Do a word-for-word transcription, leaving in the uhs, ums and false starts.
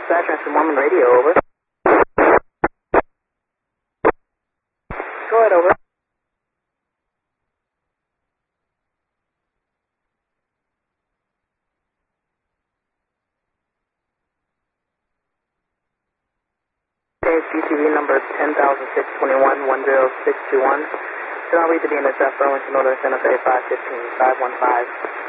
Dispatch, Ransom Mormon Radio, over. Go ahead, over. Okay, C T V number ten thousand six twenty-one, one zero six two one. So I'll read the D N S F Burlington Northern Santa Fe five fifteen, five one five.